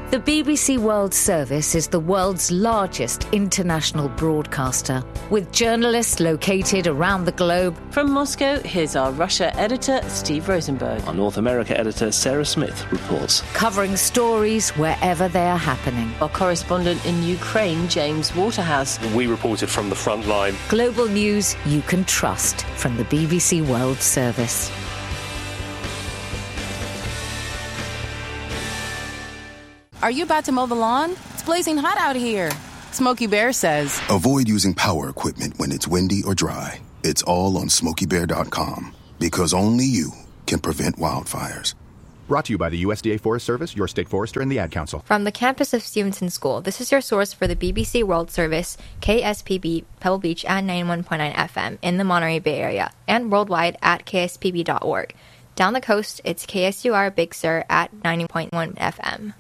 The BBC World Service is the world's largest international broadcaster, with journalists located around the globe. From Moscow, here's our Russia editor, Steve Rosenberg. Our North America editor, Sarah Smith, reports. Covering stories wherever they are happening. Our correspondent in Ukraine, James Waterhouse. We reported from the front line. Global news you can trust from the BBC World Service. Are you about to mow the lawn? It's blazing hot out here. Smokey Bear says, avoid using power equipment when it's windy or dry. It's all on SmokeyBear.com, because only you can prevent wildfires. Brought to you by the USDA Forest Service, your state forester, and the Ad Council. From the campus of Stevenson School, this is your source for the BBC World Service, KSPB, Pebble Beach at 91.9 FM in the Monterey Bay Area, and worldwide at kspb.org. Down the coast, it's KSUR Big Sur at 90.1 FM.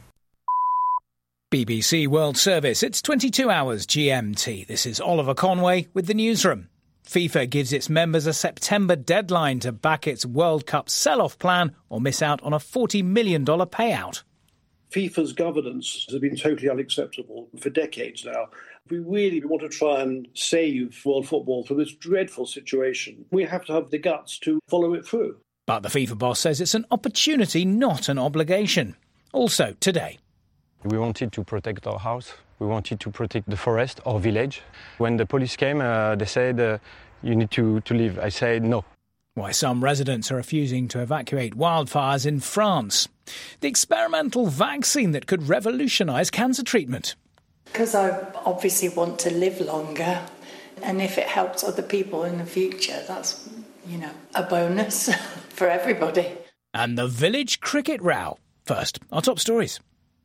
BBC World Service. It's 22 hours GMT. This is Oliver Conway with the newsroom. FIFA gives its members a September deadline to back its World Cup sell-off plan or miss out on a $40 million payout. FIFA's governance has been totally unacceptable for decades now. If we really want to try and save world football from this dreadful situation, we have to have the guts to follow it through. But the FIFA boss says it's an opportunity, not an obligation. Also today. We wanted to protect our house. We wanted to protect the forest, our village. When the police came, they said, you need to leave. I said no. Why some residents are refusing to evacuate wildfires in France. The experimental vaccine that could revolutionise cancer treatment. Because I obviously want to live longer. And if it helps other people in the future, that's, a bonus for everybody. And the village cricket row. First, our top stories.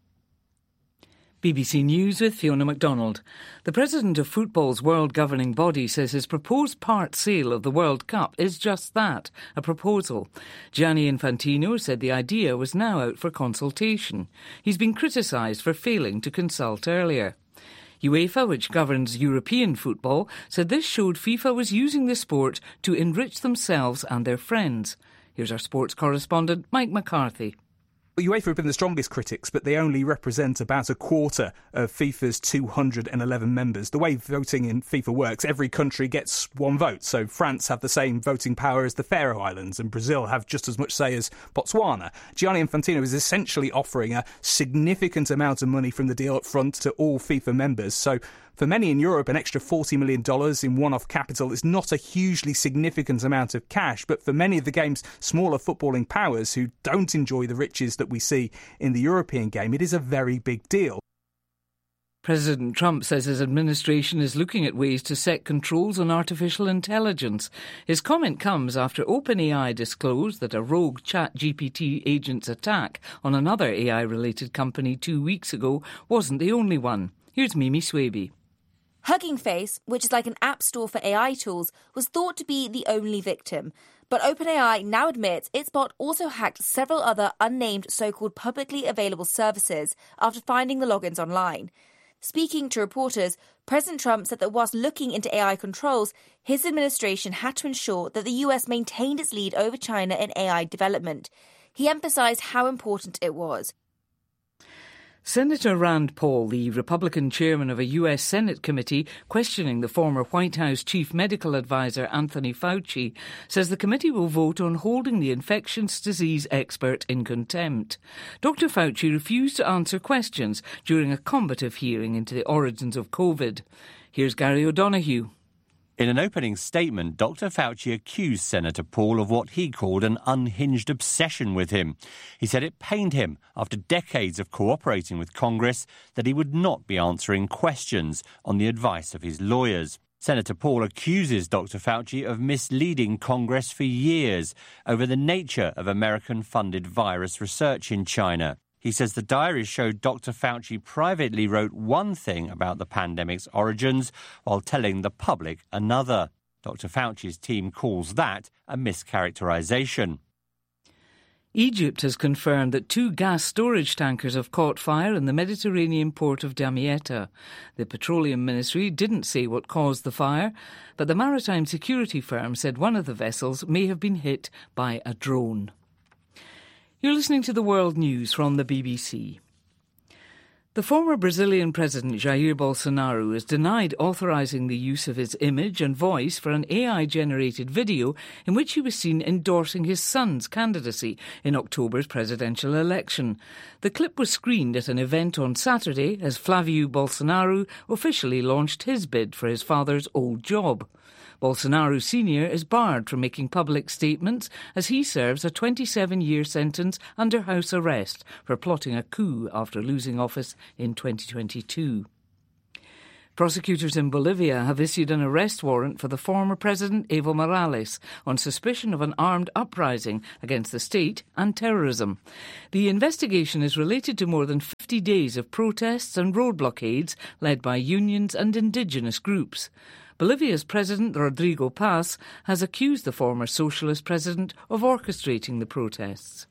BBC News with Fiona MacDonald. The president of football's world governing body says his proposed part sale of the World Cup is just that, a proposal. Gianni Infantino said the idea was now out for consultation. He's been criticised for failing to consult earlier. UEFA, which governs European football, said this showed FIFA was using the sport to enrich themselves and their friends. Here's our sports correspondent, Mike McCarthy. UEFA have been the strongest critics, but they only represent about a quarter of FIFA's 211 members. The way voting in FIFA works, every country gets one vote. So France have the same voting power as the Faroe Islands, and Brazil have just as much say as Botswana. Gianni Infantino is essentially offering a significant amount of money from the deal up front to all FIFA members. So for many in Europe, an extra $40 million in one-off capital is not a hugely significant amount of cash, but for many of the game's smaller footballing powers who don't enjoy the riches that we see in the European game, it is a very big deal. President Trump says his administration is looking at ways to set controls on artificial intelligence. His comment comes after OpenAI disclosed that a rogue ChatGPT agent's attack on another AI-related company 2 weeks ago wasn't the only one. Here's Mimi Swaby. Hugging Face, which is like an app store for AI tools, was thought to be the only victim. But OpenAI now admits its bot also hacked several other unnamed so-called publicly available services after finding the logins online. Speaking to reporters, President Trump said that whilst looking into AI controls, his administration had to ensure that the US maintained its lead over China in AI development. He emphasised how important it was. Senator Rand Paul, the Republican chairman of a US Senate committee questioning the former White House chief medical advisor Anthony Fauci, says the committee will vote on holding the infectious disease expert in contempt. Dr. Fauci refused to answer questions during a combative hearing into the origins of COVID. Here's Gary O'Donoghue. In an opening statement, Dr. Fauci accused Senator Paul of what he called an unhinged obsession with him. He said it pained him, after decades of cooperating with Congress, that he would not be answering questions on the advice of his lawyers. Senator Paul accuses Dr. Fauci of misleading Congress for years over the nature of American-funded virus research in China. He says the diaries showed Dr. Fauci privately wrote one thing about the pandemic's origins while telling the public another. Dr. Fauci's team calls that a mischaracterization. Egypt has confirmed that 2 gas storage tankers have caught fire in the Mediterranean port of Damietta. The Petroleum Ministry didn't say what caused the fire, but the maritime security firm said one of the vessels may have been hit by a drone. You're listening to the World News from the BBC. The former Brazilian President Jair Bolsonaro is denied authorising the use of his image and voice for an AI-generated video in which he was seen endorsing his son's candidacy in October's presidential election. The clip was screened at an event on Saturday as Flávio Bolsonaro officially launched his bid for his father's old job. Bolsonaro Sr. is barred from making public statements as he serves a 27-year sentence under house arrest for plotting a coup after losing office in 2022. Prosecutors in Bolivia have issued an arrest warrant for the former President Evo Morales on suspicion of an armed uprising against the state and terrorism. The investigation is related to more than 50 days of protests and road blockades led by unions and indigenous groups. Bolivia's President Rodrigo Paz has accused the former socialist president of orchestrating the protests.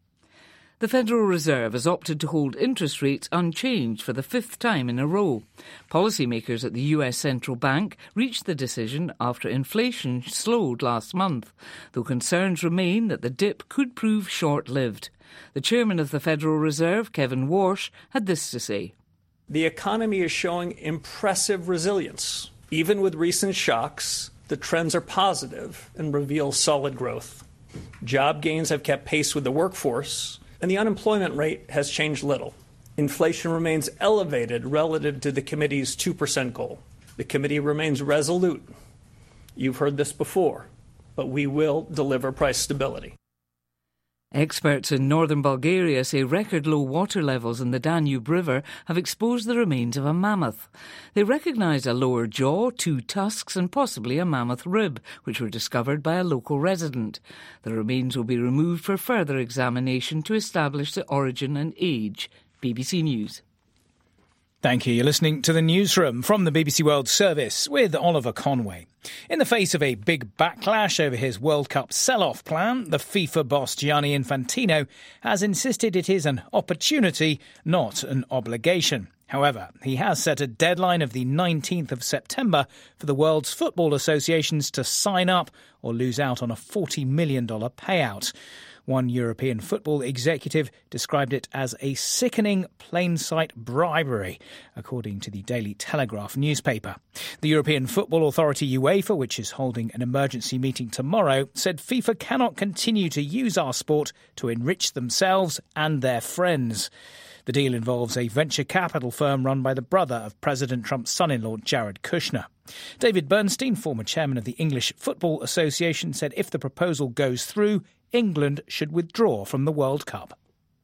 The Federal Reserve has opted to hold interest rates unchanged for the fifth time in a row. Policymakers at the US Central Bank reached the decision after inflation slowed last month, though concerns remain that the dip could prove short-lived. The chairman of the Federal Reserve, Kevin Warsh, had this to say. The economy is showing impressive resilience. Even with recent shocks, the trends are positive and reveal solid growth. Job gains have kept pace with the workforce, and the unemployment rate has changed little. Inflation remains elevated relative to the committee's 2% goal. The committee remains resolute. You've heard this before, but we will deliver price stability. Experts in northern Bulgaria say record low water levels in the Danube River have exposed the remains of a mammoth. They recognise a lower jaw, 2 tusks and possibly a mammoth rib, which were discovered by a local resident. The remains will be removed for further examination to establish the origin and age. BBC News. Thank you. You're listening to the Newsroom from the BBC World Service with Oliver Conway. In the face of a big backlash over his World Cup sell-off plan, the FIFA boss Gianni Infantino has insisted it is an opportunity, not an obligation. However, he has set a deadline of the 19th of September for the World's Football Associations to sign up or lose out on a $40 million payout. One European football executive described it as a sickening plain-sight bribery, according to the Daily Telegraph newspaper. The European Football Authority UEFA, which is holding an emergency meeting tomorrow, said FIFA cannot continue to use our sport to enrich themselves and their friends. The deal involves a venture capital firm run by the brother of President Trump's son-in-law, Jared Kushner. David Bernstein, former chairman of the English Football Association, said if the proposal goes through, England should withdraw from the World Cup.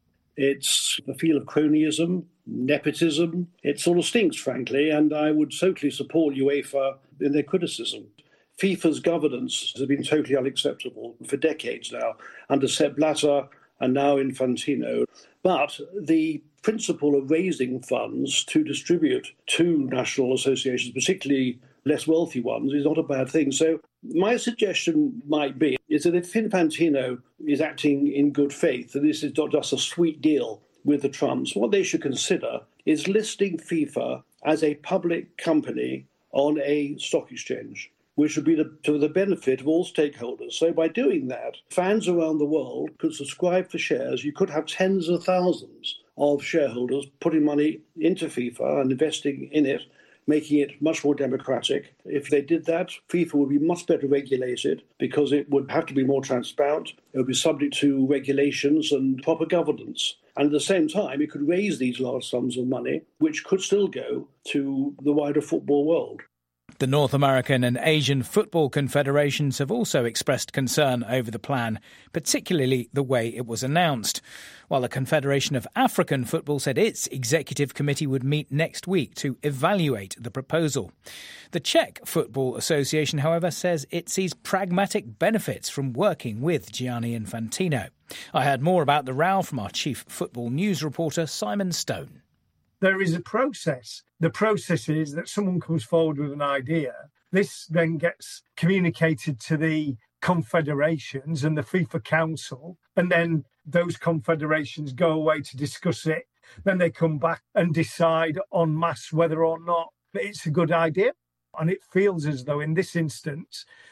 It's a feel of cronyism, nepotism. It sort of stinks, frankly, and I would totally support UEFA in their criticism. FIFA's governance has been totally unacceptable for decades now, under Sepp Blatter and now Infantino. But the principle of raising funds to distribute to national associations, particularly less wealthy ones, is not a bad thing. So my suggestion might be is that if Infantino is acting in good faith, and this is not just a sweet deal with the Trumps, what they should consider is listing FIFA as a public company on a stock exchange, which would be to the benefit of all stakeholders. So by doing that, fans around the world could subscribe for shares. You could have tens of thousands of shareholders putting money into FIFA and investing in it, making it much more democratic. If they did that, FIFA would be much better regulated because it would have to be more transparent. It would be subject to regulations and proper governance. And at the same time, it could raise these large sums of money, which could still go to the wider football world. The North American and Asian football confederations have also expressed concern over the plan, particularly the way it was announced, while the Confederation of African Football said its executive committee would meet next week to evaluate the proposal. The Czech Football Association, however, says it sees pragmatic benefits from working with Gianni Infantino. I heard more about the row from our chief football news reporter, Simon Stone. There is a process. The process is that someone comes forward with an idea. This then gets communicated to the confederations and the FIFA Council, and then those confederations go away to discuss it. Then they come back and decide en masse whether or not it's a good idea. And it feels as though in this instance,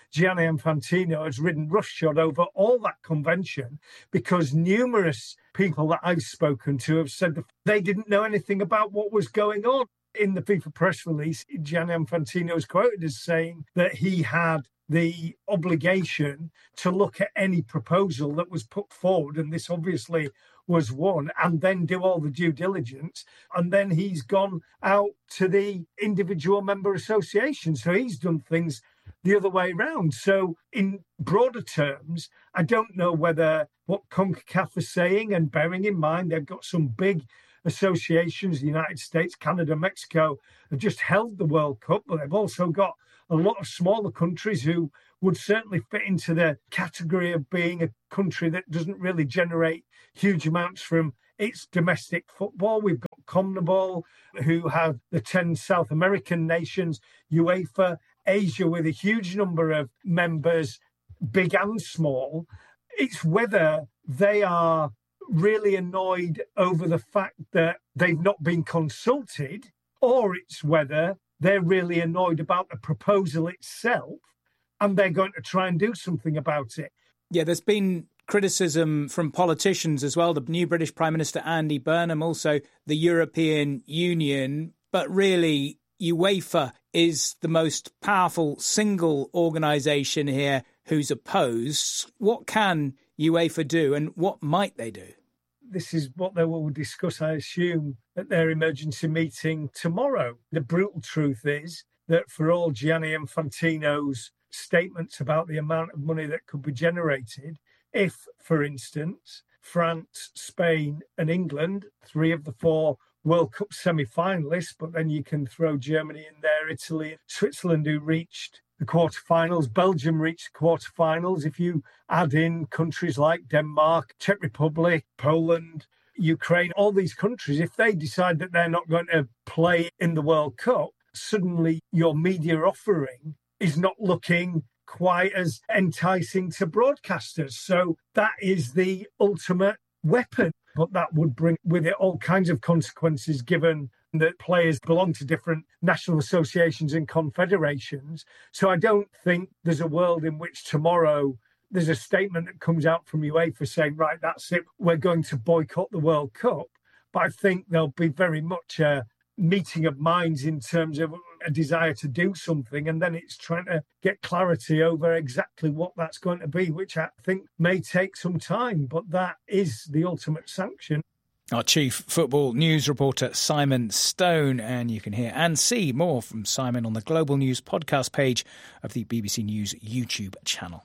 Gianni Infantino has ridden roughshod over all that convention because numerous people that I've spoken to have said that they didn't know anything about what was going on. In the FIFA press release, Gianni Infantino is quoted as saying that he had the obligation to look at any proposal that was put forward, and this obviously was one, and then do all the due diligence. And then he's gone out to the individual member associations. So he's done things the other way around. So in broader terms, I don't know whether what CONCACAF is saying, and bearing in mind they've got some big associations, the United States, Canada, Mexico, have just held the World Cup, but they've also got a lot of smaller countries who would certainly fit into the category of being a country that doesn't really generate huge amounts from its domestic football. We've got CONMEBOL, who have the 10 South American nations, UEFA, Asia with a huge number of members, big and small. It's whether they are really annoyed over the fact that they've not been consulted, or it's whether they're really annoyed about the proposal itself and they're going to try and do something about it. Yeah, there's been criticism from politicians as well. The new British Prime Minister, Andy Burnham, also the European Union. But really, UEFA is the most powerful single organisation here who's opposed. What can UEFA do and what might they do? This is what they will discuss, I assume, at their emergency meeting tomorrow. The brutal truth is that for all Gianni Infantino's statements about the amount of money that could be generated, if, for instance, France, Spain and England, 3 of the 4 World Cup semi-finalists, but then you can throw Germany in there, Italy, Switzerland, who reached the quarterfinals, Belgium reached the quarterfinals. If you add in countries like Denmark, Czech Republic, Poland, Ukraine, all these countries, if they decide that they're not going to play in the World Cup, suddenly your media offering is not looking quite as enticing to broadcasters. So that is the ultimate weapon. But that would bring with it all kinds of consequences, given that players belong to different national associations and confederations. So I don't think there's a world in which tomorrow there's a statement that comes out from UEFA saying, right, that's it, we're going to boycott the World Cup. But I think there'll be very much a meeting of minds in terms of a desire to do something, and then it's trying to get clarity over exactly what that's going to be, which I think may take some time, but that is the ultimate sanction. Our chief football news reporter, Simon Stone, and you can hear and see more from Simon on the Global News podcast page of the BBC News YouTube channel.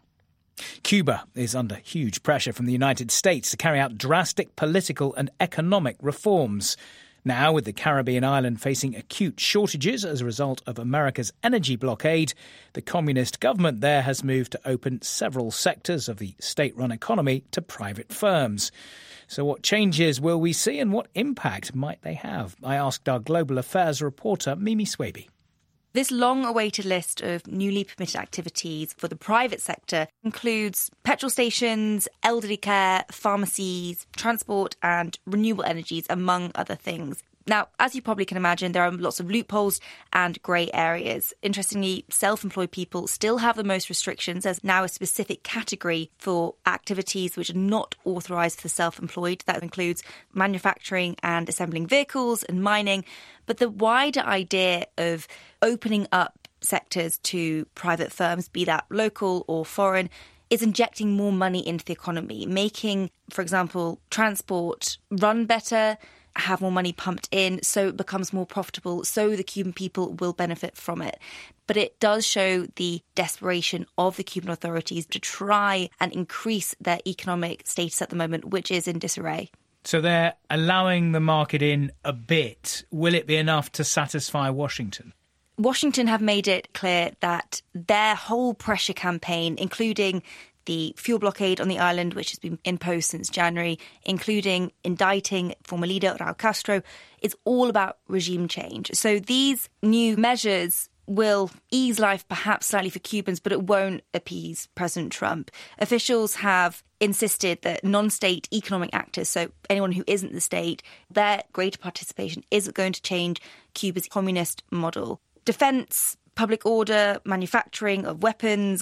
Cuba is under huge pressure from the United States to carry out drastic political and economic reforms. Now, with the Caribbean island facing acute shortages as a result of America's energy blockade, the communist government there has moved to open several sectors of the state-run economy to private firms. So what changes will we see and what impact might they have? I asked our global affairs reporter, Mimi Swaby. This long-awaited list of newly permitted activities for the private sector includes petrol stations, elderly care, pharmacies, transport and renewable energies, among other things. Now, as you probably can imagine, there are lots of loopholes and grey areas. Interestingly, self-employed people still have the most restrictions. There's now a specific category for activities which are not authorised for self-employed. That includes manufacturing and assembling vehicles and mining. But the wider idea of opening up sectors to private firms, be that local or foreign, is injecting more money into the economy, making, for example, transport run better, have more money pumped in, so it becomes more profitable, so the Cuban people will benefit from it. But it does show the desperation of the Cuban authorities to try and increase their economic status at the moment, which is in disarray. So they're allowing the market in a bit. Will it be enough to satisfy Washington? Washington have made it clear that their whole pressure campaign, including the fuel blockade on the island, which has been imposed since January, including indicting former leader Raul Castro, is all about regime change. So these new measures will ease life perhaps slightly for Cubans, but it won't appease President Trump. Officials have insisted that non-state economic actors, so anyone who isn't the state, their greater participation is going to change Cuba's communist model. Defence, public order, manufacturing of weapons,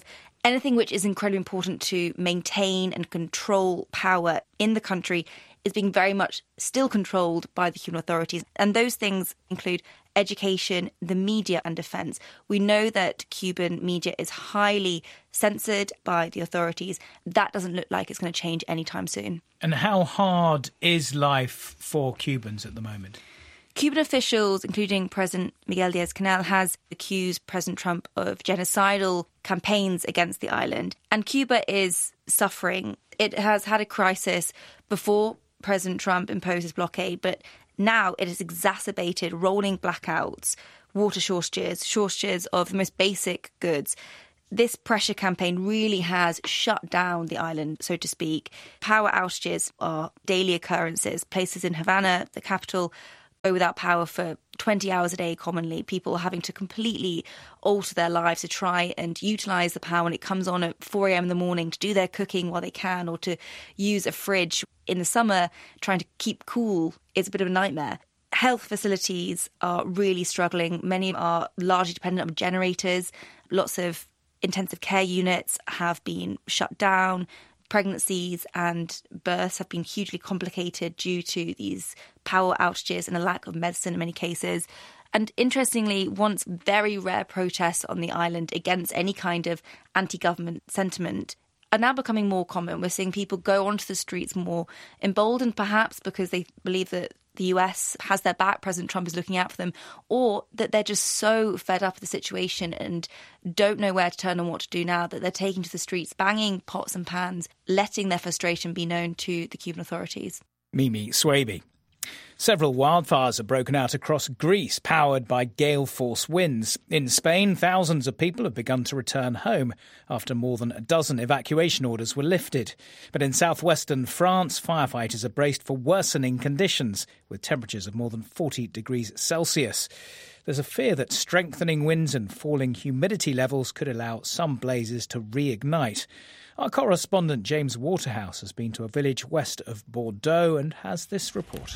Anything which is incredibly important to maintain and control power in the country is being very much still controlled by the Cuban authorities. And those things include education, the media and defence. We know that Cuban media is highly censored by the authorities. That doesn't look like it's going to change anytime soon. And how hard is life for Cubans at the moment? Cuban officials, including President Miguel Díaz-Canel, has accused President Trump of genocidal campaigns against the island. And Cuba is suffering. It has had a crisis before President Trump imposed his blockade, but now it has exacerbated rolling blackouts, water shortages of the most basic goods. This pressure campaign really has shut down the island, so to speak. Power outages are daily occurrences. Places in Havana, the capital, go without power for 20 hours a day commonly. People are having to completely alter their lives to try and utilise the power when it comes on at 4 a.m. in the morning to do their cooking while they can, or to use a fridge. In the summer, trying to keep cool is a bit of a nightmare. Health facilities are really struggling. Many are largely dependent on generators. Lots of intensive care units have been shut down. Pregnancies and births have been hugely complicated due to these power outages and a lack of medicine in many cases. And interestingly, once very rare protests on the island against any kind of anti-government sentiment are now becoming more common. We're seeing people go onto the streets more, emboldened perhaps because they believe that the US has their back, President Trump is looking out for them, or that they're just so fed up with the situation and don't know where to turn and what to do now that they're taking to the streets, banging pots and pans, letting their frustration be known to the Cuban authorities. Mimi Swaby. Several wildfires have broken out across Greece, powered by gale-force winds. In Spain, thousands of people have begun to return home after more than a dozen evacuation orders were lifted. But in southwestern France, firefighters are braced for worsening conditions, with temperatures of more than 40 degrees Celsius. There's a fear that strengthening winds and falling humidity levels could allow some blazes to reignite. Our correspondent James Waterhouse has been to a village west of Bordeaux and has this report.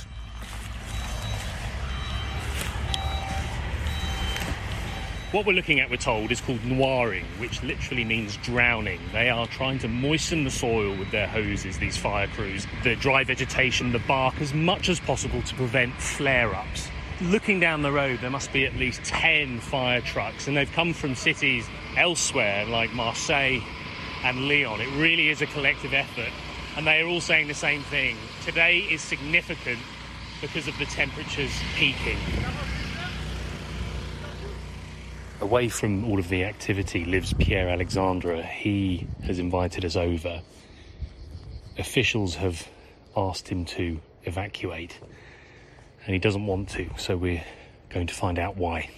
What we're looking at, we're told, is called noiring, which literally means drowning. They are trying to moisten the soil with their hoses, these fire crews, the dry vegetation, the bark, as much as possible to prevent flare-ups. Looking down the road, there must be at least 10 fire trucks, and they've come from cities elsewhere like Marseille and Lyon. It really is a collective effort, and they are all saying the same thing. Today is significant because of the temperatures peaking. Away from all of the activity lives Pierre Alexandre. He has invited us over. Officials have asked him to evacuate, and he doesn't want to, so we're going to find out why.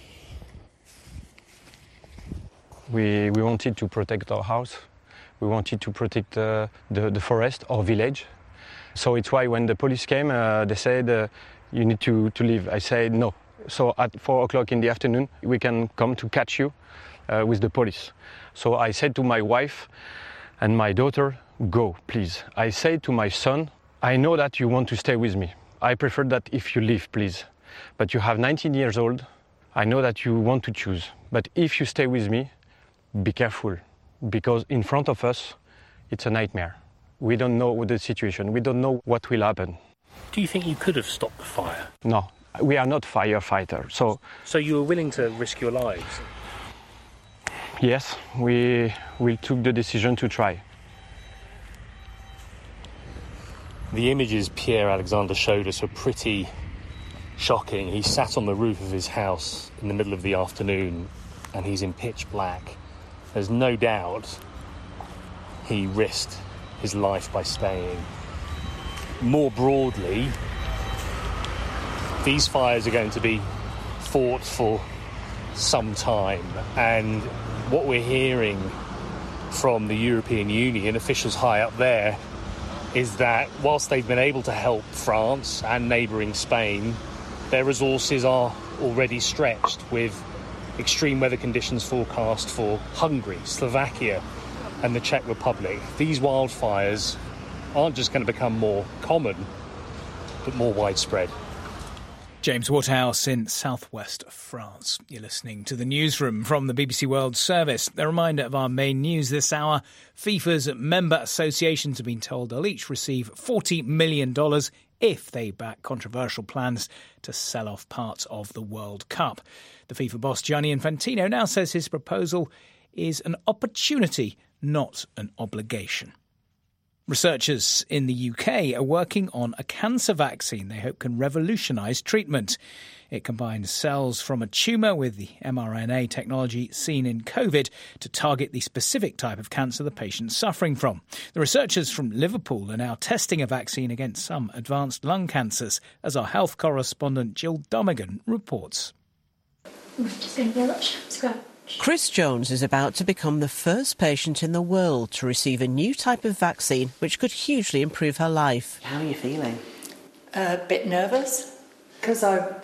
We wanted to protect our house. We wanted to protect the forest, our village. So it's why when the police came, they said, you need to leave. I said no. So at 4 o'clock in the afternoon, we can come to catch you with the police. So I said to my wife and my daughter, go, please. I said to my son, I know that you want to stay with me. I prefer that if you leave, please. But you have 19 years old. I know that you want to choose. But if you stay with me, be careful. Because in front of us, it's a nightmare. We don't know the situation. We don't know what will happen. Do you think you could have stopped the fire? No. We are not firefighters, So you were willing to risk your lives? Yes, we took the decision to try. The images Pierre Alexandre showed us were pretty shocking. He sat on the roof of his house in the middle of the afternoon, and he's in pitch black. There's no doubt he risked his life by staying. More broadly, these fires are going to be fought for some time, and what we're hearing from the European Union, officials high up there, is that whilst they've been able to help France and neighbouring Spain, their resources are already stretched, with extreme weather conditions forecast for Hungary, Slovakia and the Czech Republic. These wildfires aren't just going to become more common, but more widespread. James Waterhouse in southwest France. You're listening to the newsroom from the BBC World Service. A reminder of our main news this hour. FIFA's member associations have been told they'll each receive $40 million if they back controversial plans to sell off parts of the World Cup. The FIFA boss Gianni Infantino now says his proposal is an opportunity, not an obligation. Researchers in the UK are working on a cancer vaccine they hope can revolutionise treatment. It combines cells from a tumour with the mRNA technology seen in COVID to target the specific type of cancer the patient's suffering from. The researchers from Liverpool are now testing a vaccine against some advanced lung cancers, as our health correspondent Jill Domigan reports. Chris Jones is about to become the first patient in the world to receive a new type of vaccine which could hugely improve her life. How are you feeling? A bit nervous, because I